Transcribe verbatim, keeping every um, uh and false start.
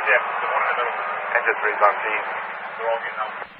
Yeah, the one in the middle. Engine three's on T. They're all getting out.